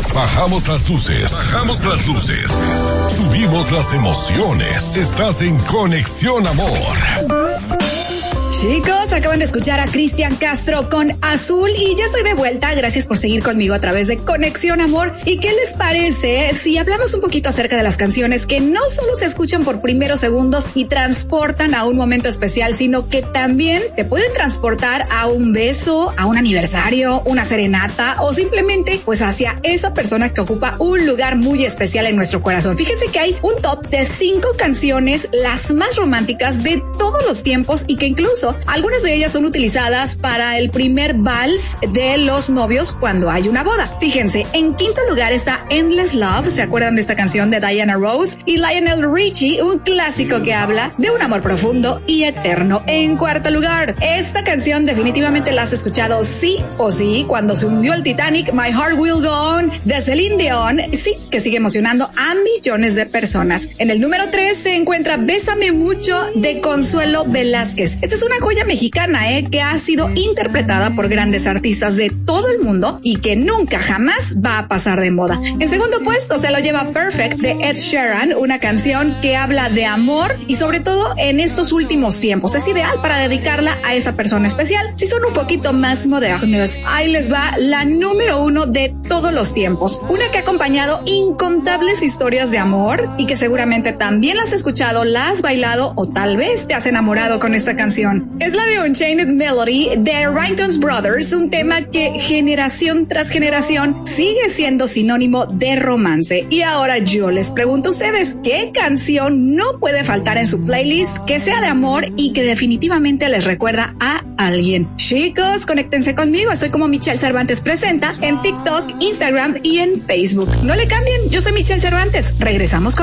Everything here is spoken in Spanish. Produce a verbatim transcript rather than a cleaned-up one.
Bajamos las luces, bajamos las luces. Subimos las emociones. Estás en Conexión Amor. Chicos, acaban de escuchar a Cristian Castro con Azul y ya estoy de vuelta. Gracias por seguir conmigo a través de Conexión Amor. ¿Y qué les parece si hablamos un poquito acerca de las canciones que no solo se escuchan por primeros segundos y transportan a un momento especial, sino que también te pueden transportar a un beso, a un aniversario, una serenata o simplemente pues hacia esa persona que ocupa un lugar muy especial en nuestro corazón? Fíjense que hay un top de cinco canciones, las más románticas de todos los tiempos, y que incluso algunas de ellas son utilizadas para el primer vals de los novios cuando hay una boda. Fíjense, en quinto lugar está Endless Love, ¿se acuerdan de esta canción de Diana Ross? Y Lionel Richie, un clásico que habla de un amor profundo y eterno. En cuarto lugar, esta canción definitivamente la has escuchado sí o sí cuando se hundió el Titanic, My Heart Will Go On, de Celine Dion, sí, que sigue emocionando a millones de personas. En el número tres se encuentra Bésame Mucho, de Consuelo Velázquez. Esta es una joya mexicana, eh, que ha sido interpretada por grandes artistas de todo el mundo y que nunca jamás va a pasar de moda. En segundo puesto se lo lleva Perfect, de Ed Sheeran, una canción que habla de amor y sobre todo en estos últimos tiempos. Es ideal para dedicarla a esa persona especial. Si son un poquito más modernos, ahí les va la número uno de todos los tiempos. Una que ha acompañado incontables historias de amor y que seguramente también las has escuchado, la has bailado o tal vez te has enamorado con esta canción. Es la de Unchained Melody de Ringtones Brothers, un tema que generación tras generación sigue siendo sinónimo de romance. Y ahora yo les pregunto a ustedes, ¿qué canción no puede faltar en su playlist que sea de amor y que definitivamente les recuerda a alguien? Chicos, conéctense conmigo, estoy como Michelle Cervantes Presenta en TikTok, Instagram y en Facebook. No le cambien, yo soy Michelle Cervantes, regresamos con